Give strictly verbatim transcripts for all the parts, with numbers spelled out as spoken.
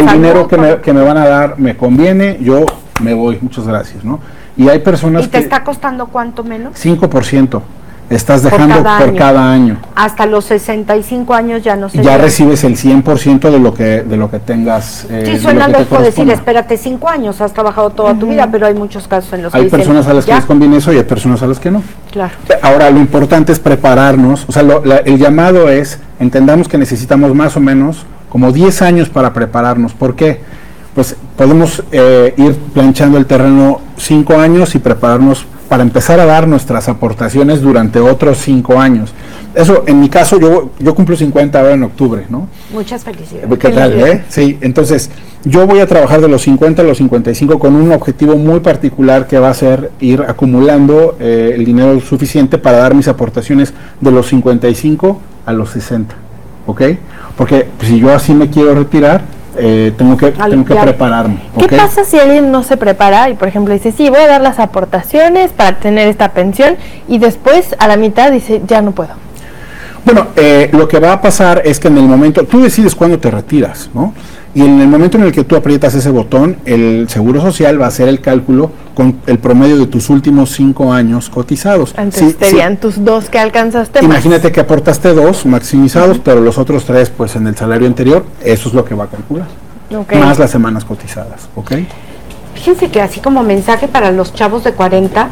el salud, dinero que me, que me van a dar me conviene, yo me voy, muchas gracias, ¿no? Y hay personas que... ¿Y te que, está costando cuánto menos? cinco por ciento estás dejando por cada, por año. cada año. Hasta los sesenta y cinco años ya no se ya recibes el cien por ciento de lo que de lo que tengas. Eh, sí, suena lógico decir, espérate cinco años, has trabajado toda uh-huh. tu vida, pero hay muchos casos en los hay que dicen, personas a las que ¿ya? les conviene eso y hay personas a las que no. Claro. Ahora, lo importante es prepararnos, o sea, lo, la, el llamado es, entendamos que necesitamos más o menos como diez años para prepararnos. ¿Por qué? Pues podemos eh, ir planchando el terreno cinco años y prepararnos para empezar a dar nuestras aportaciones durante otros cinco años. Eso, en mi caso, yo yo cumplo cincuenta ahora en octubre, ¿no? Muchas felicidades. ¿Qué tal, eh? Sí, entonces, yo voy a trabajar de los cincuenta a los cincuenta y cinco con un objetivo muy particular que va a ser ir acumulando eh, el dinero suficiente para dar mis aportaciones de los cincuenta y cinco a los sesenta, ¿ok? Porque pues, si yo así me quiero retirar, Eh, tengo que Al, tengo que ya. prepararme. ¿Qué ¿okay? pasa si alguien no se prepara y, por ejemplo, dice, sí, voy a dar las aportaciones para tener esta pensión y después a la mitad dice, ya no puedo? Bueno, eh, lo que va a pasar es que en el momento, tú decides cuándo te retiras, ¿no? Y en el momento en el que tú aprietas ese botón, el Seguro Social va a hacer el cálculo con el promedio de tus últimos cinco años cotizados. Entonces sí, serían sí. tus dos que alcanzaste. Imagínate más. que aportaste dos maximizados, uh-huh. pero los otros tres, pues en el salario anterior, eso es lo que va a calcular. Okay. Más las semanas cotizadas, ¿ok? Fíjense que así como mensaje para los chavos de cuarenta,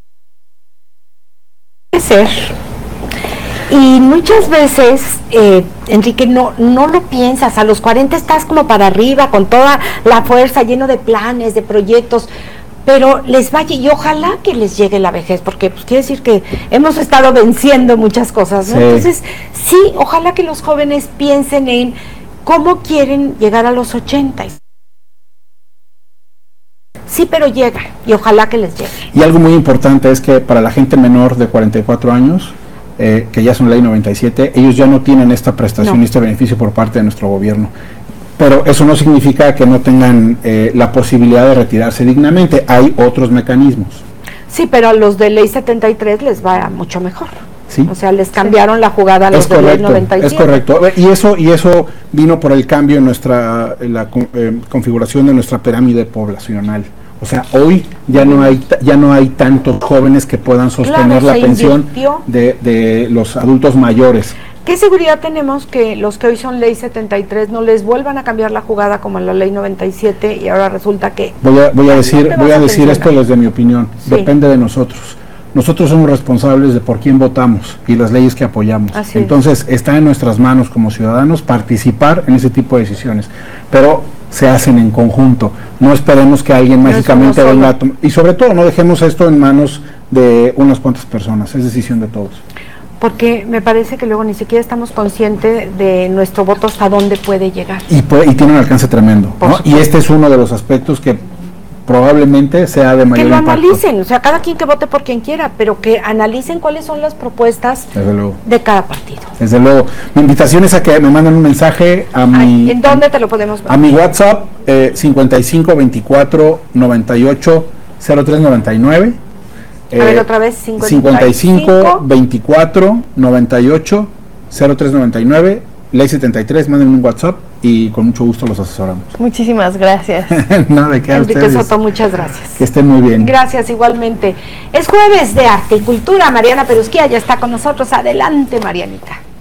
puede ser. Y muchas veces, eh, Enrique, no, no lo piensas, a los cuarenta estás como para arriba, con toda la fuerza, lleno de planes, de proyectos, pero les vaya, y ojalá que les llegue la vejez, porque pues quiere decir que hemos estado venciendo muchas cosas, ¿no? Sí. Entonces, sí, ojalá que los jóvenes piensen en cómo quieren llegar a los ochenta. Sí, pero llega, y ojalá que les llegue. Y algo muy importante es que para la gente menor de cuarenta y cuatro años, eh, que ya son ley noventa y siete, ellos ya no tienen esta prestación no. y este beneficio por parte de nuestro gobierno. Pero eso no significa que no tengan eh, la posibilidad de retirarse dignamente. Hay otros mecanismos. Sí, pero a los de ley setenta y tres les va mucho mejor. ¿Sí? O sea, les cambiaron sí. la jugada a los es de correcto, ley noventa y siete. Es correcto. Y eso, y eso vino por el cambio en nuestra en la eh, configuración de nuestra pirámide poblacional. O sea, hoy ya no hay ya no hay tantos jóvenes que puedan sostener claro, la pensión de, de los adultos mayores. ¿Qué seguridad tenemos que los que hoy son ley setenta y tres no les vuelvan a cambiar la jugada como en la ley noventa y siete y ahora resulta que... Voy a, voy a decir, no voy a, a decir esto desde mi opinión, sí. depende de nosotros. Nosotros somos responsables de por quién votamos y las leyes que apoyamos. Así Entonces es. está en nuestras manos como ciudadanos participar en ese tipo de decisiones, pero se hacen en conjunto. No esperemos que alguien pero mágicamente no venga a tomar, y sobre todo no dejemos esto en manos de unas cuantas personas, es decisión de todos. Porque me parece que luego ni siquiera estamos conscientes de nuestro voto hasta dónde puede llegar. Y, puede, y tiene un alcance tremendo, ¿no? Y este es uno de los aspectos que probablemente sea de mayor impacto. Que lo analicen, o sea, cada quien que vote por quien quiera, pero que analicen cuáles son las propuestas de cada partido. Desde luego. Mi invitación es a que me manden un mensaje a mi... Ay, ¿en dónde te lo podemos ver? A mi WhatsApp, eh, cincuenta y cinco veinticuatro noventa y ocho cero tres noventa y nueve. A ver, otra vez, cincuenta y cinco veinticuatro noventa y ocho cero tres noventa y nueve, ley setenta y tres, manden un WhatsApp y con mucho gusto los asesoramos. Muchísimas gracias. No, de qué a Enrique ustedes. Soto, muchas gracias. Que estén muy bien. Gracias, igualmente. Es jueves de Arte y Cultura. Mariana Perusquía ya está con nosotros. Adelante, Marianita.